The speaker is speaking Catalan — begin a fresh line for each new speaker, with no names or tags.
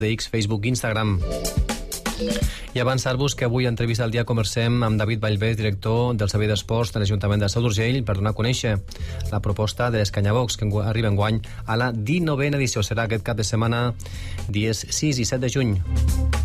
de X, Facebook i Instagram. I avançar-vos que avui a Entrevista al Dia conversem amb David Vallvé, director del Servei d'Esports de l'Ajuntament de Sau d'Urgell, per donar a conèixer la proposta de l'Escanyabox, que arriba enguany a la 19a edició. Serà aquest cap de setmana, dies 6 i 7 de juny.